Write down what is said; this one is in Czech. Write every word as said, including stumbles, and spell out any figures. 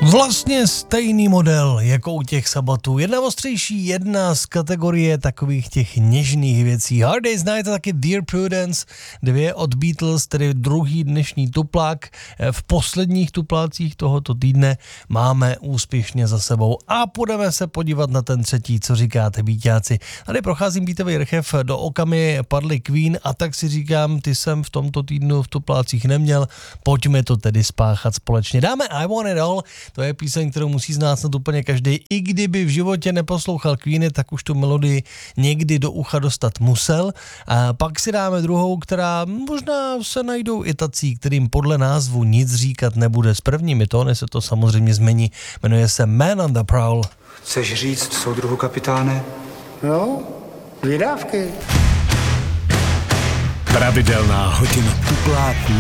Vlastně stejný model jako u těch Sabbatů. Jedna ostřejší, jedna z kategorie takových těch něžných věcí. Hard Day's Night a taky Dear Prudence, dvě od Beatles, tedy druhý dnešní tuplák. V posledních tuplácích tohoto týdne máme úspěšně za sebou a půjdeme se podívat na ten třetí, co říkáte, býťáci. Tady procházím beatový rchev, do oka mi padly Queen a tak si říkám, ty jsem v tomto týdnu v tuplácích neměl, pojďme to tedy spáchat společně. Dáme I Want It All. To je píseň, kterou musí znát snad úplně každý. I kdyby v životě neposlouchal Queeny, tak už tu melodii někdy do ucha dostat musel. A pak si dáme druhou, která možná se najdou i tací, kterým podle názvu nic říkat nebude. S prvními tóny se to samozřejmě změní. Jmenuje se Man on the Prowl. Chceš říct, soudruhu kapitáne? No, dvě dávky. Pravidelná hodina tupláků